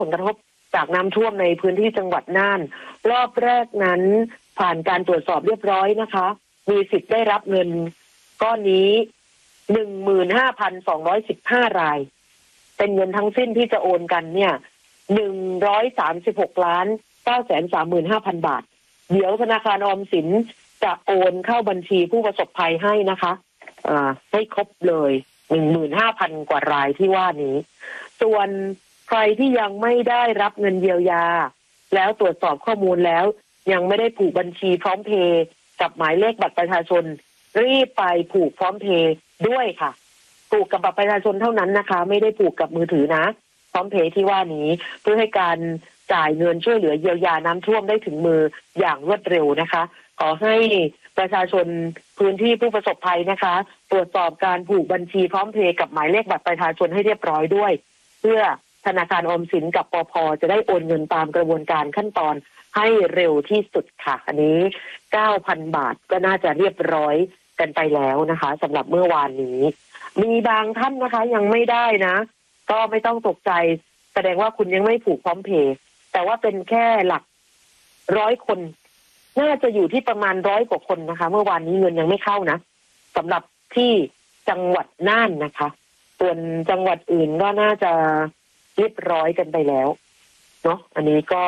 ผลกระทบจากน้ำท่วมในพื้นที่จังหวัดน่านรอบแรกนั้นผ่านการตรวจสอบเรียบร้อยนะคะมีสิทธิ์ได้รับเงินก้อนนี้ 15,215 รายเป็นเงินทั้งสิ้นที่จะโอนกันเนี่ย136,935,000 บาทเดี๋ยวธนาคารออมสินจะโอนเข้าบัญชีผู้ประสบภัยให้นะคะให้ครบเลย 15,000 กว่ารายที่ว่านี้ส่วนใครที่ยังไม่ได้รับเงินเยียวยาแล้วตรวจสอบข้อมูลแล้วยังไม่ได้ผูกบัญชีพร้อมเพย์กับหมายเลขบัตรประชาชนรีบไปผูกพร้อมเพย์ด้วยค่ะผูกกับบัตรประชาชนเท่านั้นนะคะไม่ได้ผูกกับมือถือนะพร้อมเพย์ที่ว่านี้เพื่อให้การจ่ายเงินช่วยเหลือเยียวยาน้ำท่วมได้ถึงมืออย่างรวดเร็วนะคะขอให้ประชาชนพื้นที่ผู้ประสบภัยนะคะตรวจสอบการผูกบัญชีพร้อมเพย์กับหมายเลขบัตรประชาชนให้เรียบร้อยด้วยเพื่อธนาคารออมสินกับปภ.จะได้โอนเงินตามกระบวนการขั้นตอนให้เร็วที่สุดค่ะอันนี้ 9,000 บาทก็น่าจะเรียบร้อยกันไปแล้วนะคะสำหรับเมื่อวานนี้มีบางท่านนะคะยังไม่ได้นะก็ไม่ต้องตกใจแสดงว่าคุณยังไม่ผูกพร้อมเพย์แต่ว่าเป็นแค่หลัก100 คนน่าจะอยู่ที่ประมาณ100 กว่าคนนะคะเมื่อวานนี้เงินยังไม่เข้านะสำหรับที่จังหวัดน่านนะคะส่วนจังหวัดอื่นก็น่าจะเรียบร้อยกันไปแล้วเนาะอันนี้ก็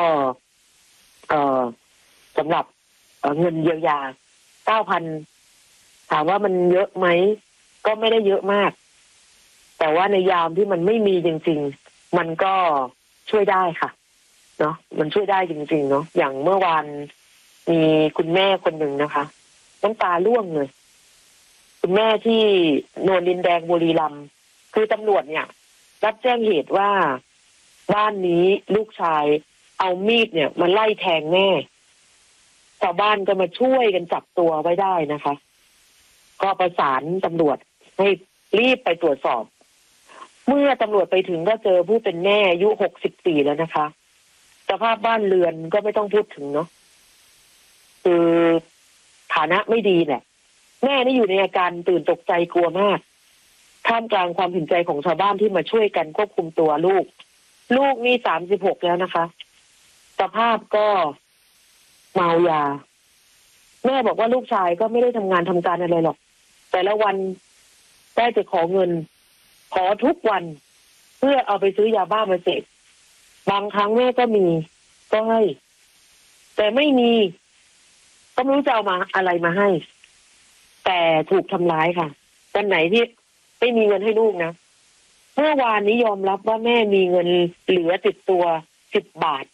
สำหรับเงินเยียวยา 9,000 ถามว่ามันเยอะไหมก็ไม่ได้เยอะมากแต่ว่าในยามที่มันไม่มีจริงๆมันก็ช่วยได้ค่ะเนาะมันช่วยได้จริงๆเนาะอย่างเมื่อวานมีคุณแม่คนหนึ่งนะคะน้ำตาร่วงเลยคุณแม่ที่โนนดินแดงบุรีรัมย์คือตำรวจเนี่ยรับแจ้งเหตุว่าบ้านนี้ลูกชายเอามีดเนี่ยมาไล่แทงแม่ชาวบ้านก็มาช่วยกันจับตัวไว้ได้นะคะก็ประสานตำรวจให้รีบไปตรวจสอบเมื่อตำรวจไปถึงก็เจอผู้เป็นแม่อายุ64แล้วนะคะสภาพบ้านเรือนก็ไม่ต้องพูดถึงเนาะคือฐานะไม่ดีแหละแม่นี่อยู่ในอาการตื่นตกใจกลัวมากท่ามกลางความเห็นใจของชาวบ้านที่มาช่วยกันควบคุมตัวลูกนี่36แล้วนะคะสภาพก็เมายาแม่บอกว่าลูกชายก็ไม่ได้ทำงานทำการอะไรหรอกแต่ละวันได้แต่ขอเงินขอทุกวันเพื่อเอาไปซื้อยาบ้ามาเสพบางครั้งแม่ก็มีก็ให้แต่ไม่มีก็ไม่รู้จะเอามาอะไรมาให้แต่ถูกทำร้ายค่ะวันไหนที่ไม่มีเงินให้ลูกนะเมื่อวานนี้ยอมรับว่าแม่มีเงินเหลือติดตัว10 บาท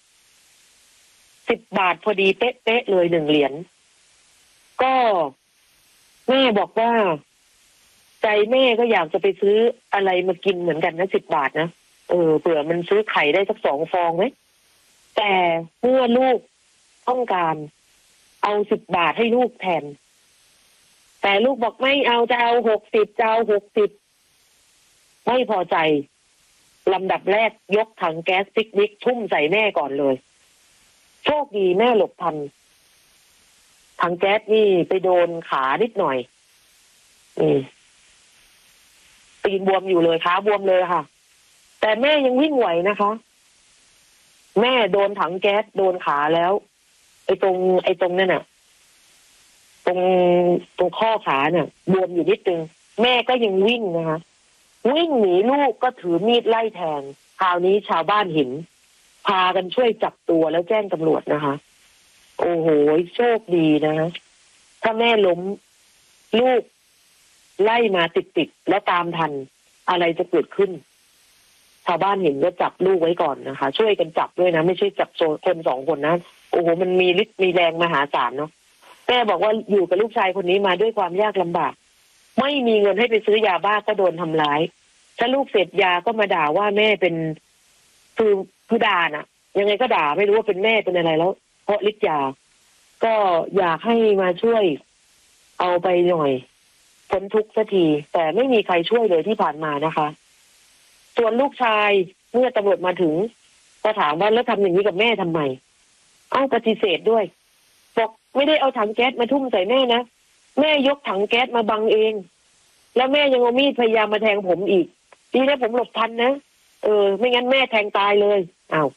พอดีเป๊ะๆเลย1 เหรียญก็แม่บอกว่าใจแม่ก็อยากจะไปซื้ออะไรมากินเหมือนกันนะ10 บาทนะเผื่อมันซื้อไข่ได้สัก2 ฟองไหมแต่เมื่อลูกต้องการเอา10 บาทให้ลูกแทนแต่ลูกบอกไม่เอาจะเอา60จะเอา60ไม่พอใจลำดับแรกยกถังแก๊สปิกนิกทุ่มใส่แม่ก่อนเลยโชคดีแม่หลบทันถังแก๊สนี่ไปโดนขานิดหน่อยตีนบวมอยู่เลยขาบวมเลยค่ะแต่แม่ยังวิ่งไหวนะคะแม่โดนถังแก๊สโดนขาแล้วไอ้ตรงนั่นน่ะตรงข้อขาเนี่ยบวมอยู่นิดนึงแม่ก็ยังวิ่งนะคะวิ่งหนีลูกก็ถือมีดไล่แทงคราวนี้ชาวบ้านเห็นพากันช่วยจับตัวแล้วแจ้งตำรวจนะคะโอ้โหโชคดีนะถ้าแม่ล้มลูกไล่มาติดแล้วตามทันอะไรจะเกิดขึ้นชาวบ้านเห็นก็จับลูกไว้ก่อนนะคะช่วยกันจับด้วยนะไม่ใช่จับคน2 คนนะโอ้โหมันมีฤทธิ์มีแรงมหาศาลเนาะแม่บอกว่าอยู่กับลูกชายคนนี้มาด้วยความยากลำบากไม่มีเงินให้ไปซื้อยาบ้าก็โดนทำร้ายถ้าลูกเสพยาก็มาด่าว่าแม่เป็นคือด่าน่ะยังไงก็ด่าไม่รู้ว่าเป็นแม่เป็นอะไรแล้วเพราะฤทธิ์ยาก็อยากให้มาช่วยเอาไปหน่อยพ้นทุกข์สักทีแต่ไม่มีใครช่วยเลยที่ผ่านมานะคะส่วนลูกชายเมื่อตำรวจมาถึงก็ถามว่าแล้วทำอย่างนี้กับแม่ทำไมปฏิเสธด้วยบอกไม่ได้เอาถังแก๊สมาทุ่มใส่แม่นะแม่ยกถังแก๊สมาบังเองแล้วแม่ยังเอามีดพยายามมาแทงผมอีกดีนะผมหลบทันนะไม่งั้นแม่แทงตายเลยอ้าว